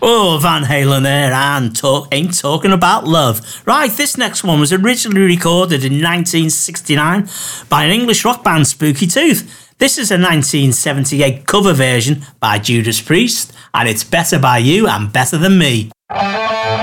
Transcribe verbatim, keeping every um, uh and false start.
Oh, Van Halen there, and talk, ain't talking about love. Right, this next one was originally recorded in nineteen sixty-nine by an English rock band, Spooky Tooth. This is a nineteen seventy-eight cover version by Judas Priest, and it's Better By You and Better Than Me.